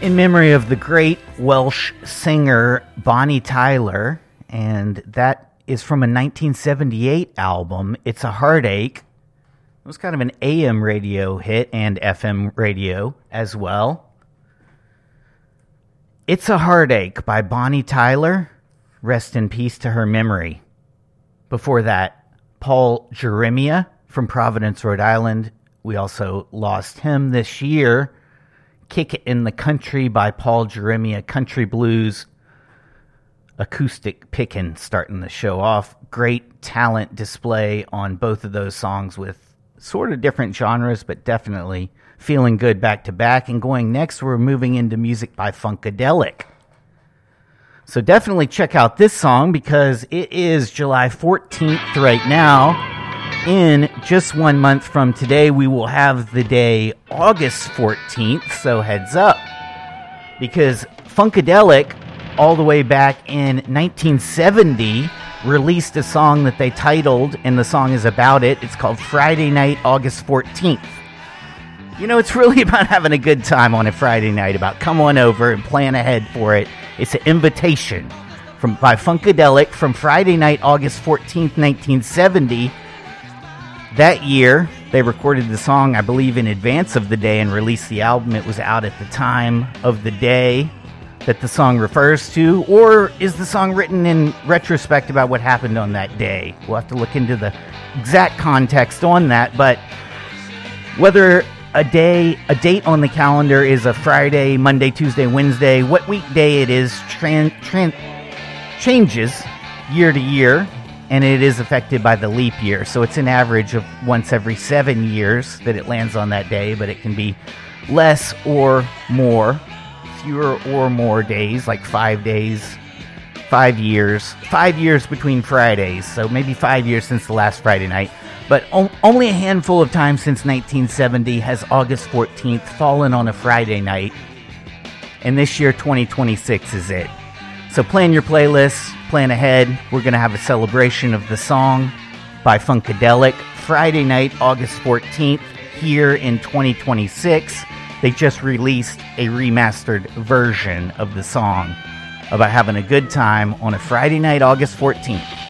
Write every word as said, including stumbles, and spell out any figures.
in memory of the great Welsh singer Bonnie Tyler, and that is from a nineteen seventy-eight album, It's a Heartache. It was kind of an A M radio hit and F M radio as well. It's a Heartache by Bonnie Tyler. Rest in peace to her memory. Before that, Paul Jeremiah from Providence, Rhode Island. We also lost him this year. Kick It in the Country by Paul Jeremiah, country blues, acoustic pickin' starting the show off. Great talent display on both of those songs with sort of different genres, but definitely feeling good back to back. And going next, we're moving into music by Funkadelic. So definitely check out this song because it is July fourteenth right now. In just one month from today, we will have the day August fourteenth, so heads up. Because Funkadelic, all the way back in nineteen seventy, released a song that they titled, and the song is about it. It's called Friday Night, August fourteenth. You know, it's really about having a good time on a Friday night, about come on over and plan ahead for it. It's an invitation from by Funkadelic from Friday Night, August fourteenth, nineteen seventy. That year, they recorded the song, I believe, in advance of the day and released the album. It was out at the time of the day that the song refers to, or is the song written in retrospect about what happened on that day? We'll have to look into the exact context on that, but whether a day, a date on the calendar is a Friday, Monday, Tuesday, Wednesday, what weekday it is tran- tran- changes year to year. And it is affected by the leap year. So it's an average of once every seven years that it lands on that day, but it can be less or more, fewer or more days, like five days, five years, five years between Fridays. So maybe five years since the last Friday night. But o- only a handful of times since nineteen seventy has August fourteenth fallen on a Friday night. And this year, twenty twenty-six is it. So plan your playlists, plan ahead. We're going to have a celebration of the song by Funkadelic Friday night, August fourteenth, here in twenty twenty-six. They just released a remastered version of the song about having a good time on a Friday night, August fourteenth.